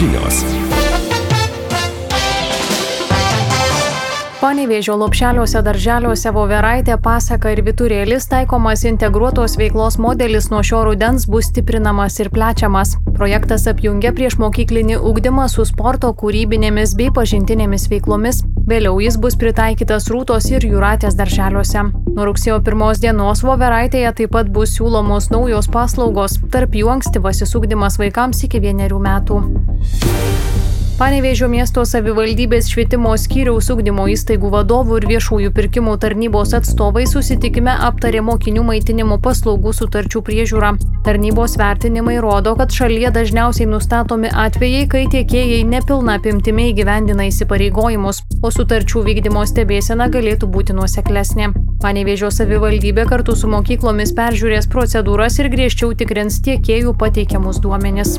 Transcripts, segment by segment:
žinios. Panevėžio Lopšeliuose darželiuose Voveraitė, Pasaka ir Vyturėlis taikomas integruotos veiklos modelis nuo šio rudens bus stiprinamas ir plečiamas. Projektas apjungia priešmokyklinį ugdymą su sporto, kūrybinėmis bei pažintinėmis veiklomis. Vėliau jis bus pritaikytas Rūtos ir Jūratės darželiuose. Nuo rugsėjo 1 dienos Voveraitėje taip pat bus siūlomos naujos paslaugos, tarp jų ankstyvasis ugdymas vaikams iki 1 metų. Panevėžio miesto savivaldybės švietimo skyriaus ugdymo įstaigų vadovų ir viešųjų pirkimų tarnybos atstovai susitikime aptarė mokinių maitinimo paslaugų sutarčių priežiūrą. Tarnybos vertinimai rodo, kad šalyje dažniausiai nustatomi atvejai, kai tiekėjai nepilna apimtimi įgyvendina įsipareigojimus, o sutarčių vykdymo stebėsena galėtų būti nuoseklesnė. Panevėžio savivaldybė kartu su mokyklomis peržiūrės procedūras ir griežčiau tikrins tiekėjų pateikiamus duomenis.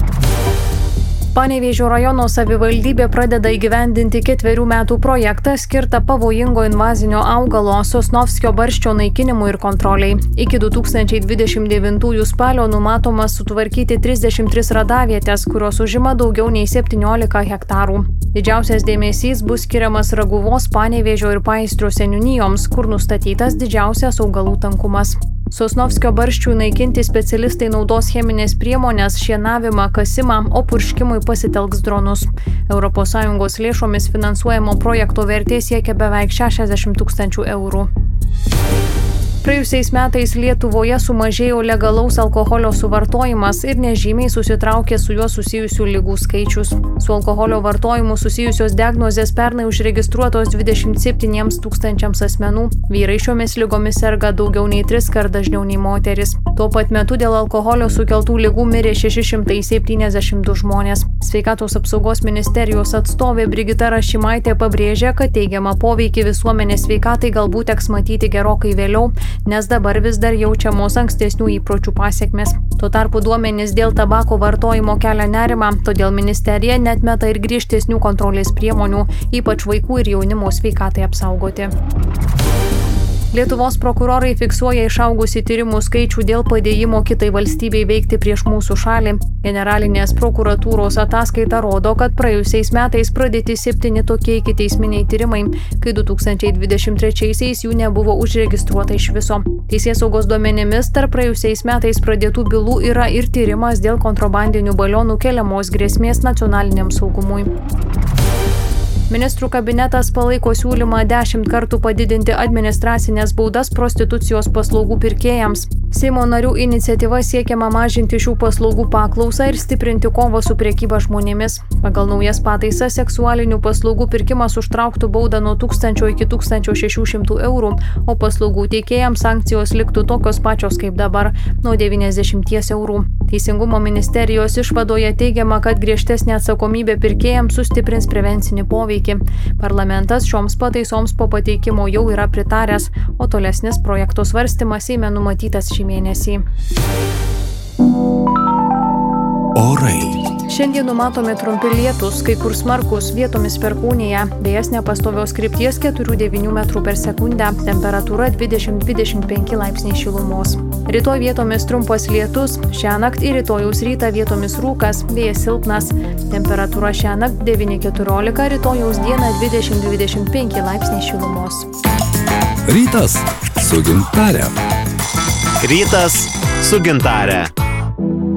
Panevėžio rajono savivaldybė pradeda įgyvendinti 4 metų projektą skirtą pavojingo invazinio augalo Sosnovskio barščio naikinimui ir kontroliai. Iki 2029 spalio numatoma sutvarkyti 33 radavietės, kurios užima daugiau nei 17 hektarų. Didžiausias dėmesys bus skiriamas Raguvos, Panevėžio ir Paistrio seniūnijoms, kur nustatytas didžiausias augalų tankumas. Sosnovskio barščių naikinti specialistai naudos cheminės priemonės, šienavimą, kasimą, o purškimui pasitelks dronus. ES lėšomis finansuojamo projekto vertė siekia beveik 60 000 eurų. Praėjusiais metais Lietuvoje sumažėjo legalaus alkoholio suvartojimas ir nežymiai susitraukė su juo susijusių ligų skaičius. Su alkoholio vartojimu susijusios diagnozės pernai užregistruotos 27 000 asmenų. Vyrai šiomis ligomis serga daugiau nei 3 kart dažniau nei moteris. Tuo pat metu dėl alkoholio sukeltų ligų mirė 672 žmonės. Sveikatos apsaugos ministerijos atstovė Brigita Rašimaitė pabrėžė, kad teigiamą poveikį visuomenės sveikatai galbūt teks matyti gerokai vėliau, nes dabar vis dar jaučiamos ankstesnių įpročių pasekmės. Tuo tarpu duomenys dėl tabako vartojimo kelia nerimą, todėl ministerija neatmeta ir griežtesnių kontrolės priemonių, ypač vaikų ir jaunimo sveikatai apsaugoti. Lietuvos prokurorai fiksuoja išaugusį tyrimų skaičių dėl padėjimo kitai valstybei veikti prieš mūsų šalį. Generalinės prokuratūros ataskaita rodo, kad praėjusiais metais pradėti 7 tokie ikiteisminiai tyrimai, kai 2023-aisiais jų nebuvo užregistruota iš viso. Teisėsaugos duomenimis tarp praėjusiais metais pradėtų bylų yra ir tyrimas dėl kontrabandinių balionų keliamos grėsmės nacionaliniam saugumui. Ministrų kabinetas palaiko siūlymą 10 kartų padidinti administracinės baudas prostitucijos paslaugų pirkėjams. Seimo narių iniciatyva siekiama mažinti šių paslaugų paklausą ir stiprinti kovą su prekyba žmonėmis. Pagal naujas pataisas seksualinių paslaugų pirkimas užtrauktų baudą nuo 1000 iki 1600 eurų, o paslaugų teikėjams sankcijos liktų tokios pačios kaip dabar – nuo 90 eurų. Teisingumo ministerijos išvadoje teigiama, kad griežtesnė atsakomybė pirkėjams sustiprins prevencinį poveikį. Parlamentas šioms pataisoms po pateikimo jau yra pritaręs, o tolesnis projekto svarstymas Seime numatytas šį mėnesį. Orai. Šiandien numatomi trumpi lietūs, kai kur smarkus, vietomis perkūnija, vėjas nepastovios krypties 4–9 metrų per sekundę, temperatūra 20–25 laipsniai šilumos. Rytoj vietomis trumpas lietus, šiąnakt ir rytojaus rytą vietomis rūkas, vėjas silpnas, temperatūra šiąnakt 9–14, rytojaus dieną 20–25 laipsniai šilumos. Rytas su Gintare. Rytas su Gintare.